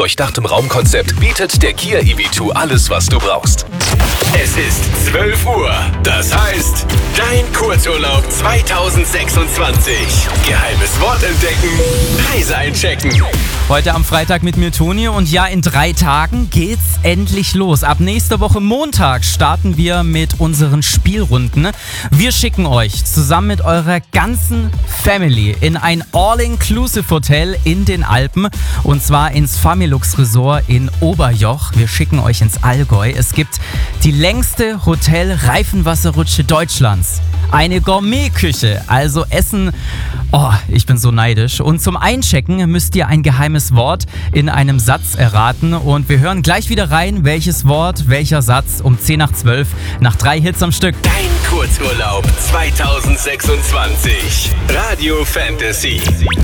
durchdachtem Raumkonzept bietet der Kia EV2 alles, was du brauchst. Es ist 12 Uhr. Das heißt, dein Kurzurlaub 2026. Geheimes Wort entdecken, Preise einchecken. Heute am Freitag mit mir Toni und ja, in 3 Tagen geht's endlich los. Ab nächster Woche Montag starten wir mit unseren Spielrunden. Wir schicken euch zusammen mit eurer ganzen Family in ein All-Inclusive-Hotel in den Alpen und zwar ins Familux Resort in Oberjoch. Wir schicken euch ins Allgäu. Es gibt die längste Hotel-Reifenwasserrutsche Deutschlands. Eine Gourmetküche, also Essen, ich bin so neidisch. Und zum Einchecken müsst ihr ein geheimes Wort in einem Satz erraten. Und wir hören gleich wieder rein, welches Wort, welcher Satz um 10 nach 12 nach 3 Hits am Stück. Dein Kurzurlaub 2026. Radio Fantasy.